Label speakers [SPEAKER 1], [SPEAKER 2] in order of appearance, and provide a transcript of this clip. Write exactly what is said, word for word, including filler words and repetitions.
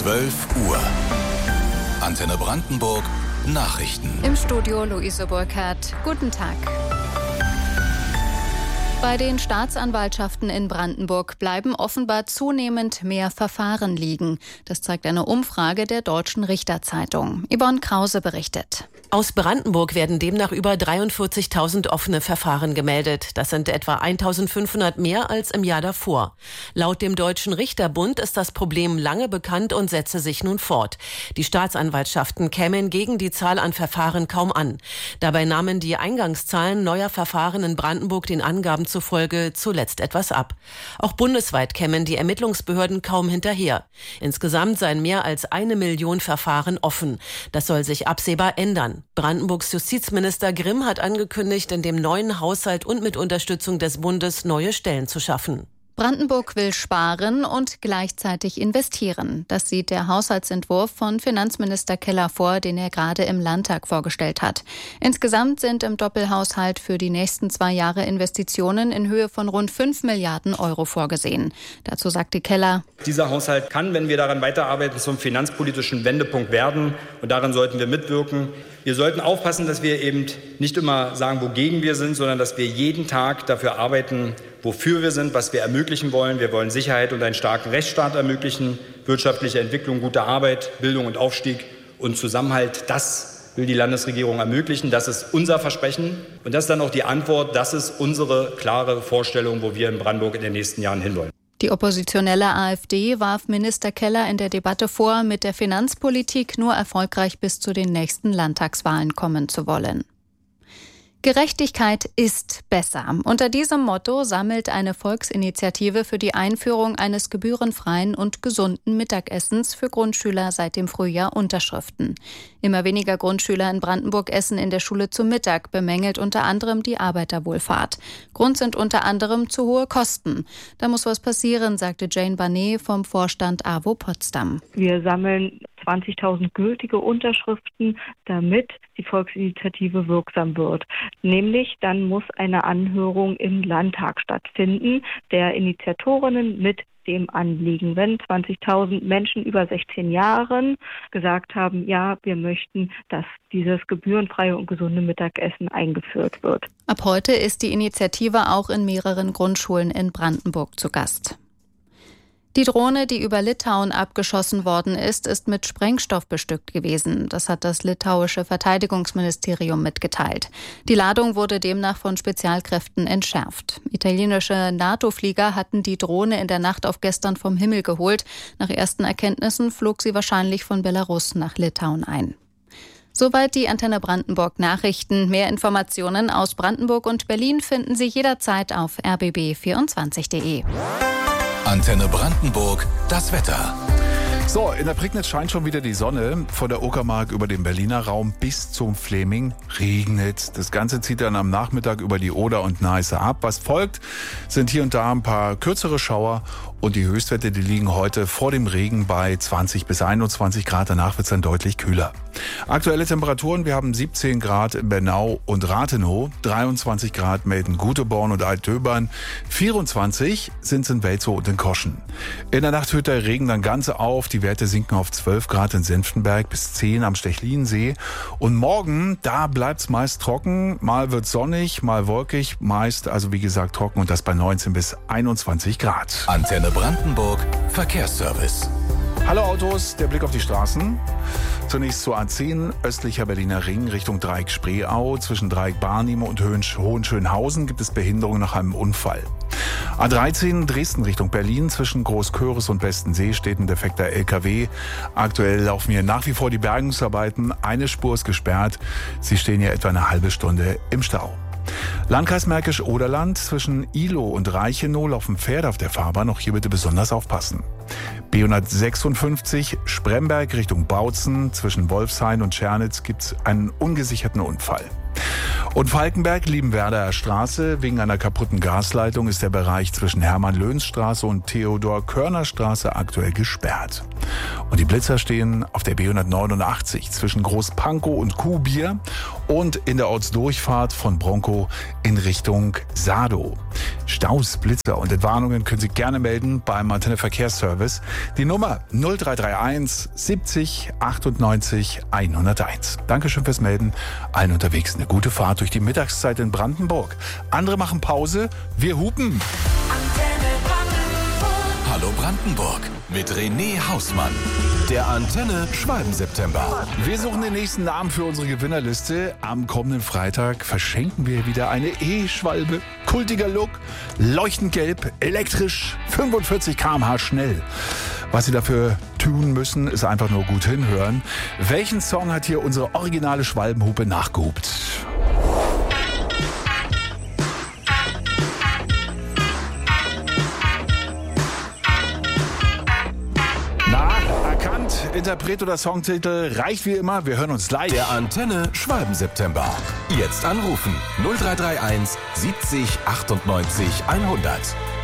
[SPEAKER 1] zwölf Uhr. Antenne Brandenburg Nachrichten.
[SPEAKER 2] Im Studio Luise Burkhardt. Guten Tag. Bei den Staatsanwaltschaften in Brandenburg bleiben offenbar zunehmend mehr Verfahren liegen. Das zeigt eine Umfrage der Deutschen Richterzeitung. Yvonne Krause berichtet.
[SPEAKER 3] Aus Brandenburg werden demnach über dreiundvierzigtausend offene Verfahren gemeldet. Das sind etwa eintausendfünfhundert mehr als im Jahr davor. Laut dem Deutschen Richterbund ist das Problem lange bekannt und setze sich nun fort. Die Staatsanwaltschaften kämen gegen die Zahl an Verfahren kaum an. Dabei nahmen die Eingangszahlen neuer Verfahren in Brandenburg den Angaben zufolge zuletzt etwas ab. Auch bundesweit kämen die Ermittlungsbehörden kaum hinterher. Insgesamt seien mehr als eine Million Verfahren offen. Das soll sich absehbar ändern. Brandenburgs Justizminister Grimm hat angekündigt, in dem neuen Haushalt und mit Unterstützung des Bundes neue Stellen zu schaffen.
[SPEAKER 2] Brandenburg will sparen und gleichzeitig investieren. Das sieht der Haushaltsentwurf von Finanzminister Keller vor, den er gerade im Landtag vorgestellt hat. Insgesamt sind im Doppelhaushalt für die nächsten zwei Jahre Investitionen in Höhe von rund fünf Milliarden Euro vorgesehen. Dazu sagte Keller:
[SPEAKER 4] Dieser Haushalt kann, wenn wir daran weiterarbeiten, zum finanzpolitischen Wendepunkt werden. Und daran sollten wir mitwirken. Wir sollten aufpassen, dass wir eben nicht immer sagen, wogegen wir sind, sondern dass wir jeden Tag dafür arbeiten, wofür wir sind, was wir ermöglichen wollen. Wir wollen Sicherheit und einen starken Rechtsstaat ermöglichen, wirtschaftliche Entwicklung, gute Arbeit, Bildung und Aufstieg und Zusammenhalt. Das will die Landesregierung ermöglichen. Das ist unser Versprechen. Und das ist dann auch die Antwort. Das ist unsere klare Vorstellung, wo wir in Brandenburg in den nächsten Jahren hinwollen.
[SPEAKER 2] Die oppositionelle AfD warf Minister Keller in der Debatte vor, mit der Finanzpolitik nur erfolgreich bis zu den nächsten Landtagswahlen kommen zu wollen. Gerechtigkeit ist besser. Unter diesem Motto sammelt eine Volksinitiative für die Einführung eines gebührenfreien und gesunden Mittagessens für Grundschüler seit dem Frühjahr Unterschriften. Immer weniger Grundschüler in Brandenburg essen in der Schule zu Mittag, bemängelt unter anderem die Arbeiterwohlfahrt. Grund sind unter anderem zu hohe Kosten. Da muss was passieren, sagte Jane Barnet vom Vorstand AWO Potsdam.
[SPEAKER 5] Wir sammeln zwanzigtausend gültige Unterschriften, damit die Volksinitiative wirksam wird. Nämlich dann muss eine Anhörung im Landtag stattfinden, der Initiatorinnen mit dem Anliegen. Wenn zwanzigtausend Menschen über sechzehn Jahren gesagt haben, ja, wir möchten, dass dieses gebührenfreie und gesunde Mittagessen eingeführt wird.
[SPEAKER 2] Ab heute ist die Initiative auch in mehreren Grundschulen in Brandenburg zu Gast. Die Drohne, die über Litauen abgeschossen worden ist, ist mit Sprengstoff bestückt gewesen. Das hat das litauische Verteidigungsministerium mitgeteilt. Die Ladung wurde demnach von Spezialkräften entschärft. Italienische NATO-Flieger hatten die Drohne in der Nacht auf gestern vom Himmel geholt. Nach ersten Erkenntnissen flog sie wahrscheinlich von Belarus nach Litauen ein. Soweit die Antenne Brandenburg Nachrichten. Mehr Informationen aus Brandenburg und Berlin finden Sie jederzeit auf r b b vierundzwanzig punkt de.
[SPEAKER 1] Antenne Brandenburg, das Wetter.
[SPEAKER 6] So, in der Prignitz scheint schon wieder die Sonne. Von der Uckermark über den Berliner Raum bis zum Fläming regnet. Das Ganze zieht dann am Nachmittag über die Oder und Neiße ab. Was folgt, sind hier und da ein paar kürzere Schauer. Und die Höchstwerte, die liegen heute vor dem Regen bei zwanzig bis einundzwanzig Grad. Danach wird es dann deutlich kühler. Aktuelle Temperaturen, wir haben siebzehn Grad in Bernau und Rathenow, dreiundzwanzig Grad melden Guteborn und Altdöbern, vierundzwanzig sind es in Welzow und in Koschen. In der Nacht hört der Regen dann ganz auf, die Werte sinken auf zwölf Grad in Senftenberg bis zehn am Stechlinsee. Und morgen, da bleibt es meist trocken, mal wird sonnig, mal wolkig, meist also wie gesagt trocken und das bei neunzehn bis einundzwanzig Grad.
[SPEAKER 1] Antenne Brandenburg Verkehrsservice.
[SPEAKER 6] Hallo Autos, der Blick auf die Straßen. Zunächst zur A zehn, östlicher Berliner Ring Richtung Dreieck Spreeau. Zwischen Dreieck Barnimo und Hohenschönhausen gibt es Behinderungen nach einem Unfall. A dreizehn, Dresden Richtung Berlin. Zwischen Großköris und Westensee steht ein defekter L K W. Aktuell laufen hier nach wie vor die Bergungsarbeiten. Eine Spur ist gesperrt. Sie stehen hier etwa eine halbe Stunde im Stau. Landkreis Märkisch-Oderland, zwischen Ihlow und Reichenow laufen Pferde auf der Fahrbahn. Auch hier bitte besonders aufpassen. B hundertsechsundfünfzig, Spremberg Richtung Bautzen. Zwischen Wolfshain und Tschernitz gibt es einen ungesicherten Unfall. Und Falkenberg, Liebenwerder Straße. Wegen einer kaputten Gasleitung ist der Bereich zwischen Hermann-Löhns-Straße und Theodor-Körner-Straße aktuell gesperrt. Und die Blitzer stehen auf der B hundertneunundachtzig zwischen Großpankow und Kuhbier und in der Ortsdurchfahrt von Bronkow in Richtung Sadow. Staus, Blitzer und Entwarnungen können Sie gerne melden beim Antenne Verkehrsservice. Die Nummer null drei drei eins siebzig achtundneunzig hunderteins. Dankeschön fürs Melden. Allen unterwegs eine gute Fahrt durch die Mittagszeit in Brandenburg. Andere machen Pause, wir hupen.
[SPEAKER 1] Hallo Brandenburg mit René Hausmann. Der Antenne Schwalben-September.
[SPEAKER 6] Wir suchen den nächsten Namen für unsere Gewinnerliste. Am kommenden Freitag verschenken wir wieder eine E-Schwalbe. Kultiger Look, leuchtend gelb, elektrisch, fünfundvierzig Kilometer pro Stunde schnell. Was Sie dafür tun müssen, ist einfach nur gut hinhören. Welchen Song hat hier unsere originale Schwalbenhupe nachgehupt? Interpret oder Songtitel reicht wie immer. Wir hören uns live.
[SPEAKER 1] Der Antenne Schwalben-September. Jetzt anrufen null drei drei eins siebzig achtundneunzig hundert.